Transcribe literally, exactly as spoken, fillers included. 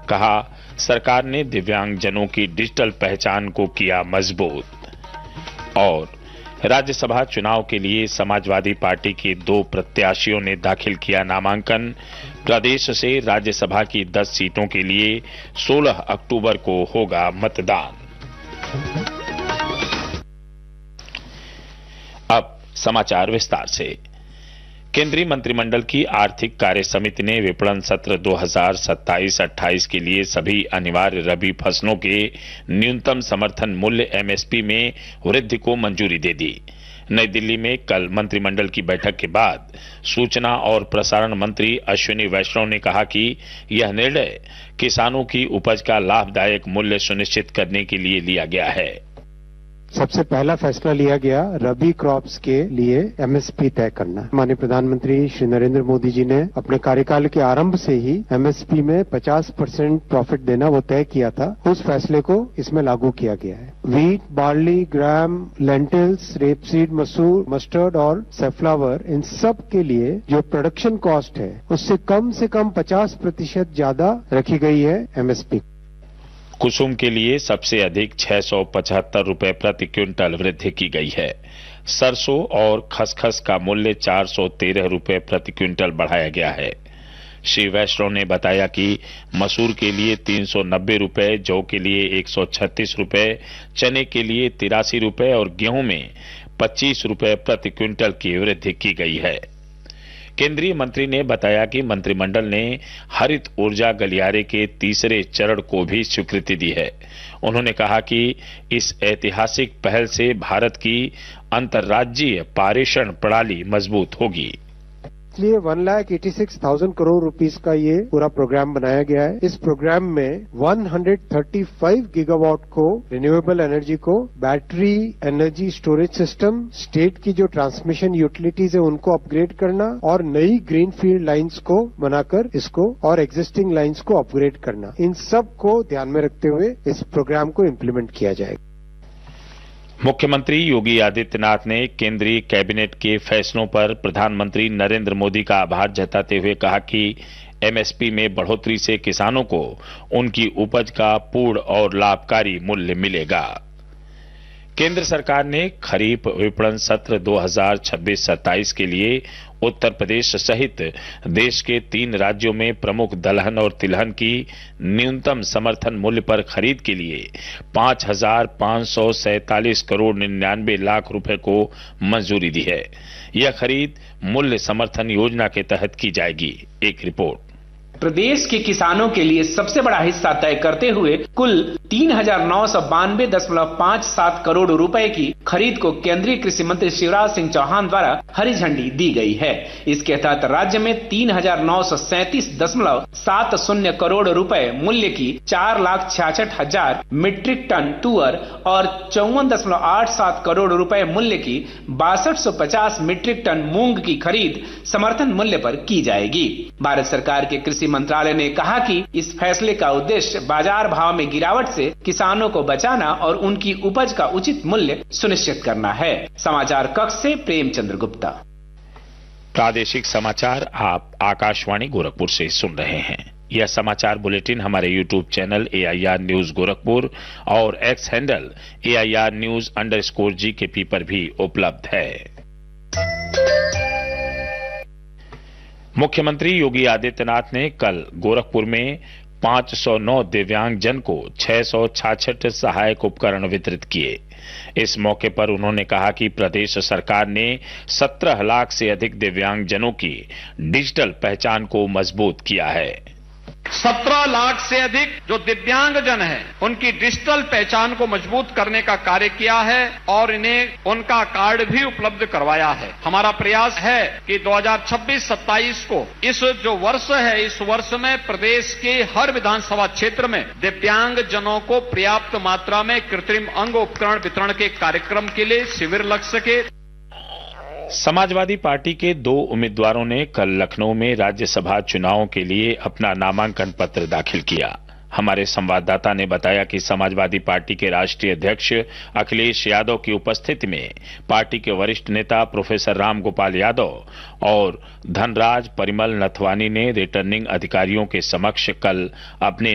कहा, सरकार ने दिव्यांगजनों की डिजिटल पहचान को किया मजबूत। और राज्यसभा चुनाव के लिए समाजवादी पार्टी के दो प्रत्याशियों ने दाखिल किया नामांकन। प्रदेश से राज्यसभा की दस सीटों के लिए सोलह अक्टूबर को होगा मतदान। अब समाचार विस्तार से। केंद्रीय मंत्रिमंडल की आर्थिक कार्य समिति ने विपणन सत्र दो हज़ार सत्ताईस अट्ठाईस के लिए सभी अनिवार्य रबी फसलों के न्यूनतम समर्थन मूल्य एमएसपी में वृद्धि को मंजूरी दे दी। नई दिल्ली में कल मंत्रिमंडल की बैठक के बाद सूचना और प्रसारण मंत्री अश्विनी वैष्णव ने कहा कि यह निर्णय किसानों की उपज का लाभदायक मूल्य सुनिश्चित करने के लिए लिया गया है। सबसे पहला फैसला लिया गया रबी क्रॉप्स के लिए एमएसपी तय करना। माननीय प्रधानमंत्री श्री नरेंद्र मोदी जी ने अपने कार्यकाल के आरंभ से ही एमएसपी में पचास परसेंट प्रॉफिट देना वो तय किया था। उस फैसले को इसमें लागू किया गया है। वीट, बार्ली, ग्राम, लेंटिल्स, रेपसीड, मसूर, मस्टर्ड और सेफ्लावर, इन सब के लिए जो प्रोडक्शन कॉस्ट है उससे कम से कम पचास प्रतिशत ज्यादा रखी गई है एमएसपी। कुसुम के लिए सबसे अधिक छह सौ पचहत्तर रुपए प्रति क्विंटल वृद्धि की गई है। सरसों और खसखस का मूल्य चार सौ तेरह रुपए प्रति क्विंटल बढ़ाया गया है। श्री वैष्णव ने बताया कि मसूर के लिए तीन सौ नब्बे रुपए, जौ के लिए एक सौ छत्तीस रुपए, चने के लिए तिरासी रुपए और गेहूं में पच्चीस रुपए प्रति क्विंटल की वृद्धि की गई है। केंद्रीय मंत्री ने बताया कि मंत्रिमंडल ने हरित ऊर्जा गलियारे के तीसरे चरण को भी स्वीकृति दी है। उन्होंने कहा कि इस ऐतिहासिक पहल से भारत की अंतर्राज्यीय पारेषण प्रणाली मजबूत होगी। इसलिए one lakh eighty six thousand crore rupees का ये पूरा प्रोग्राम बनाया गया है। इस प्रोग्राम में एक सौ पैंतीस गीगावाट को रिन्यूएबल एनर्जी को, battery energy storage system, state की जो ट्रांसमिशन यूटिलिटीज है उनको अपग्रेड करना और नई ग्रीन फील्ड लाइन्स को बनाकर इसको और एग्जिस्टिंग लाइन्स को अपग्रेड करना, इन सब को ध्यान में रखते हुए इस प्रोग्राम को इम्प्लीमेंट किया जाएगा। मुख्यमंत्री योगी आदित्यनाथ ने केंद्रीय कैबिनेट के फैसलों पर प्रधानमंत्री नरेंद्र मोदी का आभार जताते हुए कहा कि एमएसपी में बढ़ोतरी से किसानों को उनकी उपज का पूर्ण और लाभकारी मूल्य मिलेगा। केंद्र सरकार ने खरीफ विपणन सत्र दो हज़ार छब्बीस सत्ताईस के लिए उत्तर प्रदेश सहित देश के तीन राज्यों में प्रमुख दलहन और तिलहन की न्यूनतम समर्थन मूल्य पर खरीद के लिए पांच हजार पांच सौ सैंतालीस करोड़ निन्यानवे लाख रुपए को मंजूरी दी है। यह खरीद मूल्य समर्थन योजना के तहत की जाएगी। एक रिपोर्ट। प्रदेश के किसानों के लिए सबसे बड़ा हिस्सा तय करते हुए कुल तीन हजार नौ सौ बानवे दशमलव पाँच सात करोड़ रुपए की खरीद को केंद्रीय कृषि मंत्री शिवराज सिंह चौहान द्वारा हरी झंडी दी गई है। इसके तहत राज्य में तीन हजार नौ सौ सैंतीस दशमलव सात शून्य करोड़ रुपए मूल्य की चार लाख छियासठ हजार मीट्रिक टन तुअर और चौवन दशमलव आठ सात करोड़ रुपए मूल्य की बासठ सौ पचास मीट्रिक टन मूंग की खरीद समर्थन मूल्य पर की जाएगी। भारत सरकार के कृषि मंत्रालय ने कहा कि इस फैसले का उद्देश्य बाजार भाव में गिरावट से किसानों को बचाना और उनकी उपज का उचित मूल्य सुनिश्चित करना है। समाचार कक्ष से प्रेमचंद्र गुप्ता। प्रादेशिक समाचार आप आकाशवाणी गोरखपुर से सुन रहे हैं। यह समाचार बुलेटिन हमारे YouTube channel A I R news Gorakhpur और x handle A I R news underscore G के पी पर भी उपलब्ध है। मुख्यमंत्री योगी आदित्यनाथ ने कल गोरखपुर में पांच सौ नौ दिव्यांगजन को छह सौ छियासठ सहायक उपकरण वितरित किए। इस मौके पर उन्होंने कहा कि प्रदेश सरकार ने सत्रह लाख से अधिक दिव्यांगजनों की डिजिटल पहचान को मजबूत किया है। सत्रह लाख से अधिक जो दिव्यांगजन हैं, उनकी डिजिटल पहचान को मजबूत करने का कार्य किया है और इन्हें उनका कार्ड भी उपलब्ध करवाया है। हमारा प्रयास है कि दो हज़ार छब्बीस सत्ताईस को इस जो वर्ष है, इस वर्ष में प्रदेश के हर विधानसभा क्षेत्र में दिव्यांगजनों को पर्याप्त मात्रा में कृत्रिम अंग उपकरण वितरण के कार्यक्रम के लिए शिविर लग सके। समाजवादी पार्टी के दो उम्मीदवारों ने कल लखनऊ में राज्यसभा चुनावों के लिए अपना नामांकन पत्र दाखिल किया। हमारे संवाददाता ने बताया कि समाजवादी पार्टी के राष्ट्रीय अध्यक्ष अखिलेश यादव की उपस्थिति में पार्टी के वरिष्ठ नेता प्रोफेसर राम गोपाल यादव और धनराज परिमल नथवानी ने रिटर्निंग अधिकारियों के समक्ष कल अपने